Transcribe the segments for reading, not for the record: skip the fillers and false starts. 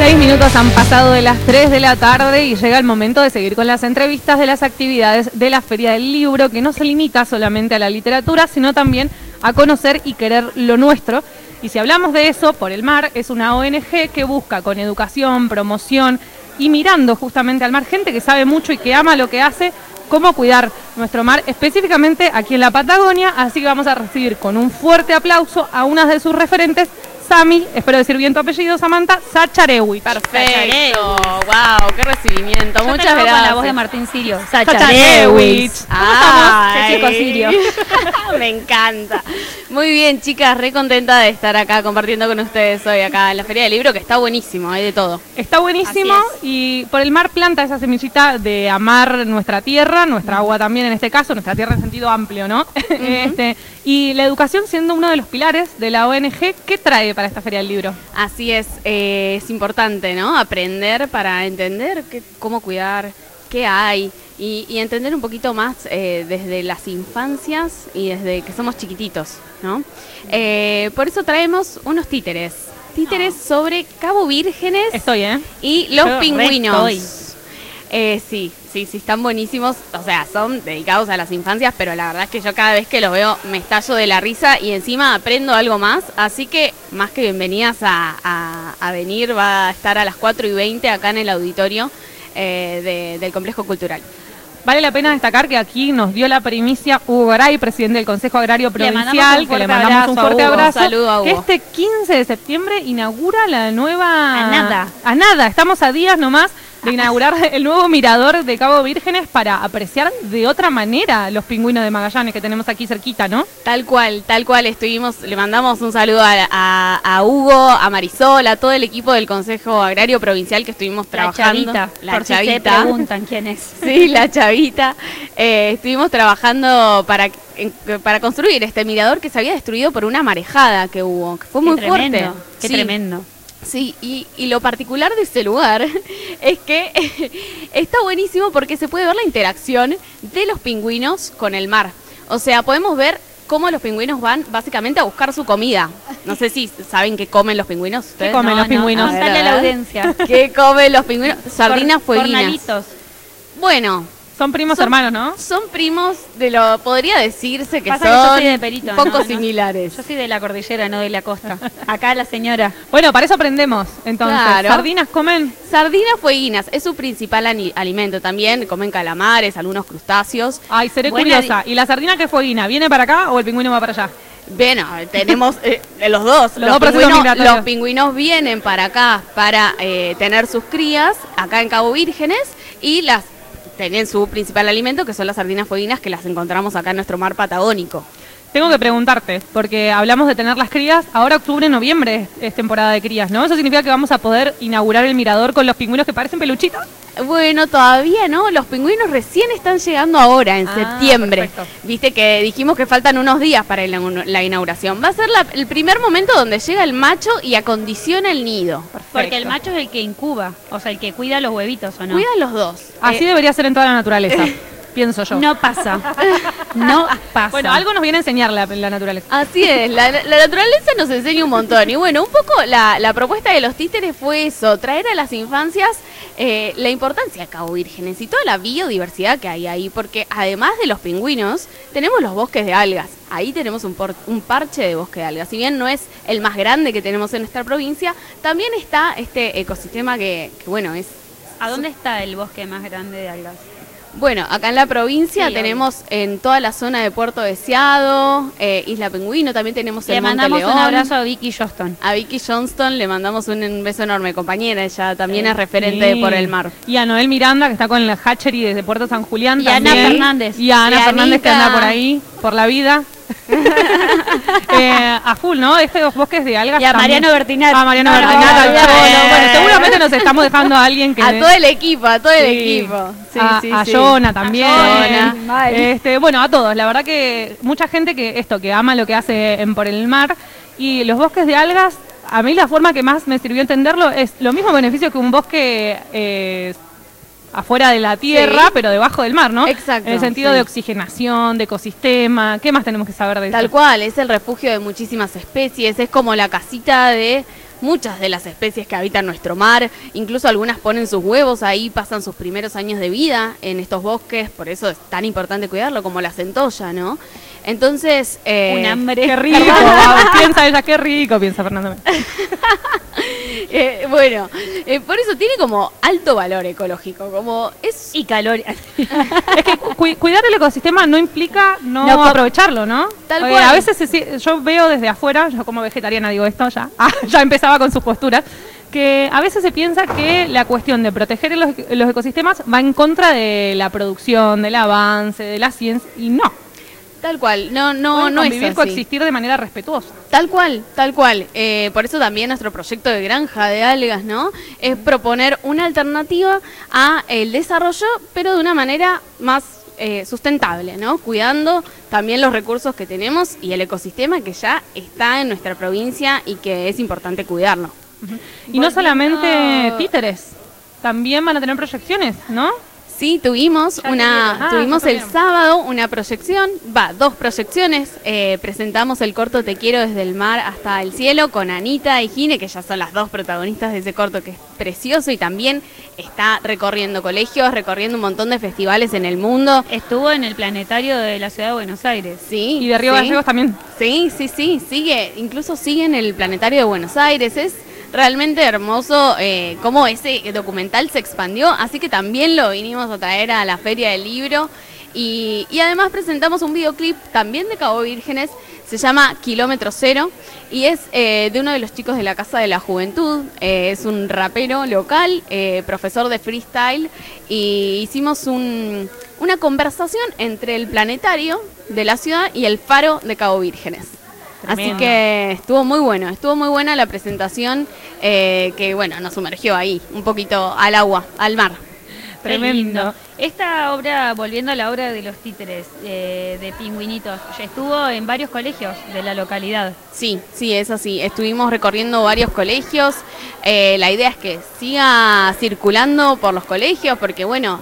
6 minutos han pasado de las 3 de la tarde y llega el momento de seguir con las entrevistas de las actividades de la Feria del Libro, que no se limita solamente a la literatura, sino también a conocer y querer lo nuestro. Y si hablamos de eso, Por el Mar es una ONG que busca con educación, promoción y mirando justamente al mar, gente que sabe mucho y que ama lo que hace, cómo cuidar nuestro mar, específicamente aquí en la Patagonia. Así que vamos a recibir con un fuerte aplauso a una de sus referentes, Sami, espero decir bien tu apellido, Samantha Sacharewicz. Perfecto, wow, qué recibimiento. Yo Muchas gracias. Con la voz de Martín Sirio. Sacharewicz. Qué chico Sirio. Me encanta. Muy bien, chicas, re contenta de estar acá compartiendo con ustedes hoy acá en la Feria del Libro, que está buenísimo, hay de todo. Está buenísimo y Por el Mar planta esa semillita de amar nuestra tierra, nuestra agua también en este caso, nuestra tierra en sentido amplio, ¿no? Y la educación siendo uno de los pilares de la ONG, ¿qué trae para esta Feria del Libro? Así es importante, ¿no? Aprender para entender cómo cuidar, qué hay y entender un poquito más desde las infancias y desde que somos chiquititos, ¿no? Por eso traemos unos títeres sobre Cabo Vírgenes y los pingüinos. Sí, están buenísimos, o sea, son dedicados a las infancias, pero la verdad es que yo cada vez que los veo me estallo de la risa y encima aprendo algo más, así que más que bienvenidas a venir, va a estar a las 4:20 acá en el auditorio del Complejo Cultural. Vale la pena destacar que aquí nos dio la primicia Hugo Garay, presidente del Consejo Agrario Provincial, que le mandamos un fuerte abrazo. Un saludo a Hugo. Que este 15 de septiembre inaugura la nueva... A nada, estamos a días nomás de inaugurar el nuevo mirador de Cabo Vírgenes para apreciar de otra manera los pingüinos de Magallanes que tenemos aquí cerquita, ¿no? Tal cual, le mandamos un saludo a Hugo, a Marisol, a todo el equipo del Consejo Agrario Provincial que estuvimos trabajando. Por si se preguntan quién es. Sí, la Chavita. Estuvimos trabajando para construir este mirador que se había destruido por una marejada que hubo, que fue muy fuerte. Qué tremendo. Sí, y lo particular de ese lugar es que está buenísimo porque se puede ver la interacción de los pingüinos con el mar. O sea, podemos ver cómo los pingüinos van básicamente a buscar su comida. No sé si saben qué comen los pingüinos. ¿Qué comen los pingüinos? Dale a la audiencia. ¿Qué comen los pingüinos? Sardinas fueguinas. Cornalitos. Bueno. Son primos hermanos, ¿no? Son primos podría decirse que Pasa son que yo soy de Perito, poco similares. Yo soy de la cordillera, no de la costa. Acá la señora. Bueno, para eso aprendemos. Entonces, claro. ¿Sardinas comen? Sardinas fueguinas, es su principal alimento. También comen calamares, algunos crustáceos. Ay, seré curiosa. ¿Y la sardina qué fueguina? ¿Viene para acá o el pingüino va para allá? Bueno, tenemos los dos. Los pingüinos vienen para acá para tener sus crías, acá en Cabo Vírgenes, y tienen su principal alimento, que son las sardinas fueguinas, que las encontramos acá en nuestro mar patagónico. Tengo que preguntarte, porque hablamos de tener las crías, ahora octubre, noviembre es temporada de crías, ¿no? ¿Eso significa que vamos a poder inaugurar el mirador con los pingüinos que parecen peluchitos? Bueno, todavía no, los pingüinos recién están llegando ahora, en septiembre. Perfecto. Viste que dijimos que faltan unos días para la inauguración. Va a ser el primer momento donde llega el macho y acondiciona el nido. Perfecto. Porque el macho es el que incuba, o sea, el que cuida los huevitos, ¿o no? Cuidan los dos. Así debería ser en toda la naturaleza, pienso yo. No pasa. No pasa. Bueno, algo nos viene a enseñar la naturaleza. Así es, la naturaleza nos enseña un montón. Y bueno, un poco la propuesta de los títeres fue eso, traer a las infancias la importancia de Cabo Vírgenes y toda la biodiversidad que hay ahí, porque además de los pingüinos, tenemos los bosques de algas. Ahí tenemos un parche de bosque de algas. Si bien no es el más grande que tenemos en nuestra provincia, también está este ecosistema que bueno, es... ¿A dónde está el bosque más grande de algas? Bueno, acá en la provincia tenemos en toda la zona de Puerto Deseado, Isla Pingüino, también tenemos el Monte León. Le mandamos un abrazo a Vicky Johnston. A Vicky Johnston le mandamos un beso enorme, compañera, ella también es referente de Por el Mar. Y a Noel Miranda, que está con el hatchery desde Puerto San Julián. Y también. Ana Fernández. Y a Ana Fernández, que anda por ahí, por la vida. A full, ¿no? Estos bosques de algas. Y a Mariano Bertinat. A Mariano Bertinat, al Cholo. Bueno, seguramente nos estamos dejando a alguien que... A todo el equipo, a todo el equipo. Sí, a Jonah también. Bueno, a todos. La verdad que mucha gente que ama lo que hace en Por el Mar. Y los bosques de algas, a mí la forma que más me sirvió entenderlo es lo mismo beneficio que un bosque... afuera de la tierra, pero debajo del mar, ¿no? Exacto. En el sentido de oxigenación, de ecosistema. ¿Qué más tenemos que saber de eso? Tal cual, es el refugio de muchísimas especies, es como la casita de muchas de las especies que habitan nuestro mar, incluso algunas ponen sus huevos ahí, pasan sus primeros años de vida en estos bosques, por eso es tan importante cuidarlo, como la centolla, ¿no? Entonces... un hambre. Qué rico, wow, piensa ella, qué rico, piensa Fernando. Bueno, por eso tiene como alto valor ecológico, como es... Y calor. Es que cuidar el ecosistema no implica no, No, aprovecharlo, ¿no? Tal cual. A veces yo veo desde afuera, yo como vegetariana digo esto ya, ya empezaba con sus posturas, que a veces se piensa que la cuestión de proteger los ecosistemas va en contra de la producción, del avance, de la ciencia, y no. Tal cual, no Pueden es convivir, así. coexistir de manera respetuosa. Tal cual, tal cual. Por eso también nuestro proyecto de granja de algas, ¿no? Es proponer una alternativa a el desarrollo, pero de una manera más sustentable, ¿no? Cuidando también los recursos que tenemos y el ecosistema que ya está en nuestra provincia y que es importante cuidarlo. Y no solamente títeres, también van a tener proyecciones, ¿no? Sí, tuvimos el bien. sábado una proyección, dos proyecciones. Presentamos el corto Te quiero desde el mar hasta el cielo con Anita y Gine, que ya son las dos protagonistas de ese corto que es precioso y también está recorriendo colegios, recorriendo un montón de festivales en el mundo. Estuvo en el planetario de la ciudad de Buenos Aires. Sí. Y de Río sí. Gallegos también. Sí, incluso sigue en el planetario de Buenos Aires. Es realmente hermoso cómo ese documental se expandió, así que también lo vinimos a traer a la Feria del Libro y además presentamos un videoclip también de Cabo Vírgenes, se llama Kilómetro Cero y es de uno de los chicos de la Casa de la Juventud, es un rapero local, profesor de freestyle y hicimos una conversación entre el planetario de la ciudad y el faro de Cabo Vírgenes. Tremendo. Así que estuvo muy buena la presentación que bueno, nos sumergió ahí un poquito al agua, al mar. Qué Tremendo. lindo. Esta obra, volviendo a la obra de los títeres, de Pingüinitos, ya estuvo en varios colegios de la localidad. Sí, es así. Estuvimos recorriendo varios colegios. La idea es que siga circulando por los colegios porque, bueno,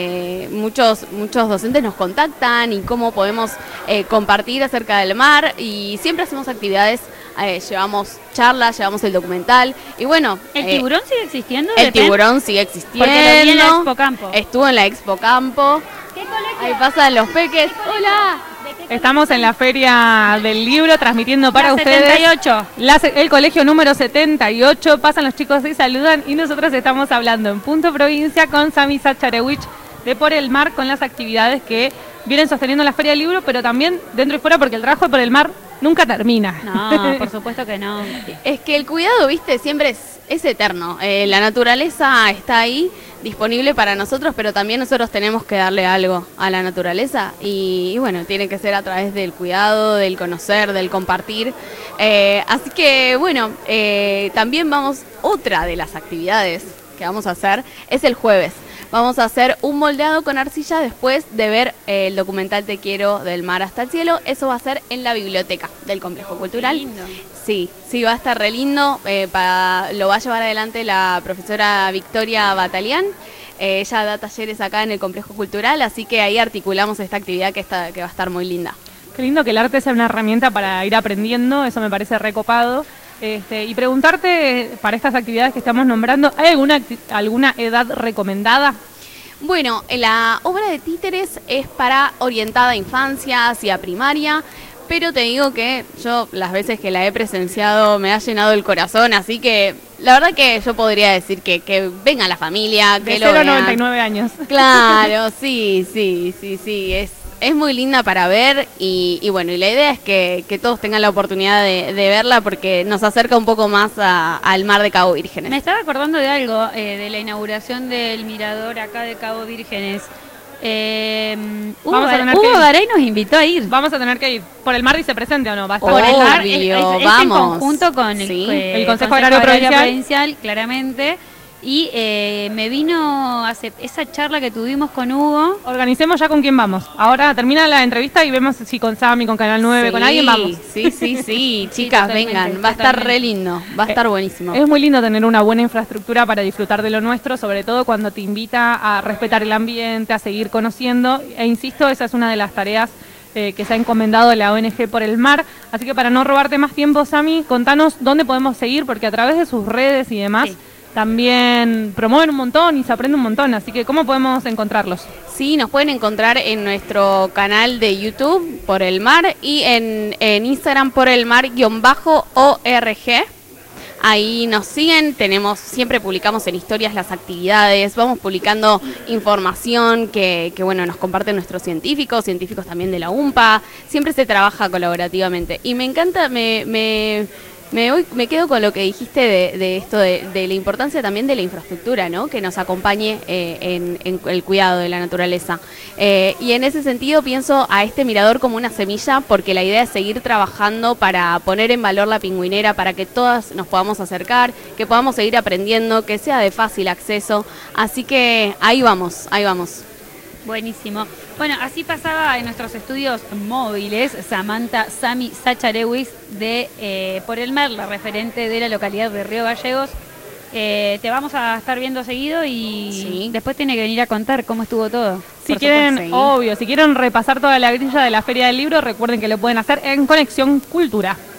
muchos docentes nos contactan y cómo podemos compartir acerca del mar y siempre hacemos actividades. Llevamos charlas, llevamos el documental y bueno... ¿El tiburón sigue existiendo? El tiburón sigue existiendo. Porque lo vi en la Expo Campo. Estuvo en la Expo Campo. ¿Qué colegio? Ahí pasan los peques. ¡Hola! Estamos en la Feria del Libro transmitiendo para La ustedes 78. el colegio número 78. Pasan los chicos y saludan y nosotros estamos hablando en Punto Provincia con Sami Sacharewicz de Por el Mar con las actividades que vienen sosteniendo la Feria del Libro, pero también dentro y fuera porque el trabajo de Por el Mar nunca termina. No, por supuesto que no. Es que el cuidado, viste, siempre es eterno. La naturaleza está ahí, disponible para nosotros, pero también nosotros tenemos que darle algo a la naturaleza. Y bueno, tiene que ser a través del cuidado, del conocer, del compartir. Así que bueno, también otra de las actividades que vamos a hacer es el jueves. Vamos a hacer un moldeado con arcilla después de ver el documental Te quiero del mar hasta el cielo. Eso va a ser en la biblioteca del Complejo Cultural. Qué lindo. Sí, va a estar re lindo. Lo va a llevar adelante la profesora Victoria Batalián. Ella da talleres acá en el Complejo Cultural, así que ahí articulamos esta actividad que va a estar muy linda. Qué lindo que el arte sea una herramienta para ir aprendiendo, eso me parece recopado. Y preguntarte, para estas actividades que estamos nombrando, ¿hay alguna edad recomendada? Bueno, la obra de títeres es orientada a infancia, hacia primaria, pero te digo que yo las veces que la he presenciado me ha llenado el corazón, así que la verdad que yo podría decir que venga la familia, que De lo 0 a vean. 99 años. Claro, sí, es muy linda para ver y bueno, y la idea es que todos tengan la oportunidad de verla porque nos acerca un poco más al mar de Cabo Vírgenes. Me estaba acordando de algo, de la inauguración del mirador acá de Cabo Vírgenes. Vamos a tener que Hugo ir. Garay nos invitó a ir. Vamos a tener que ir. ¿Por el mar dice presente o no? Va a estar Por el Obvio, mar, es vamos. en conjunto con Sí. El Consejo Agrario Provincial, claramente. Y me vino esa charla que tuvimos con Hugo. Organicemos ya con quién vamos. Ahora termina la entrevista y vemos si con Sami, con Canal 9, con alguien vamos. Sí, Sí, chicas, totalmente, vengan, va a estar totalmente. re lindo, va a estar buenísimo. Es muy lindo tener una buena infraestructura para disfrutar de lo nuestro, sobre todo cuando te invita a respetar el ambiente, a seguir conociendo. E insisto, esa es una de las tareas que se ha encomendado la ONG Por el Mar. Así que para no robarte más tiempo, Sami, contanos dónde podemos seguir, porque a través de sus redes y demás también promueven un montón y se aprende un montón. Así que, ¿cómo podemos encontrarlos? Sí, nos pueden encontrar en nuestro canal de YouTube, Por el Mar, y en Instagram, Por el Mar_ORG. Ahí nos siguen, siempre publicamos en historias las actividades, vamos publicando información que bueno, nos comparten nuestros científicos también de la UMPA, siempre se trabaja colaborativamente. Y me encanta, me quedo con lo que dijiste de esto, de la importancia también de la infraestructura, ¿no? Que nos acompañe en el cuidado de la naturaleza. Y en ese sentido pienso a este mirador como una semilla, porque la idea es seguir trabajando para poner en valor la pingüinera, para que todas nos podamos acercar, que podamos seguir aprendiendo, que sea de fácil acceso. Así que ahí vamos, ahí vamos. Buenísimo. Bueno, así pasaba en nuestros estudios móviles Sami Sacharewicz de Por el Mar, la referente de la localidad de Río Gallegos. Te vamos a estar viendo seguido y después tiene que venir a contar cómo estuvo todo. Si quieren, obvio, si quieren repasar toda la grilla de la Feria del Libro, recuerden que lo pueden hacer en Conexión Cultura.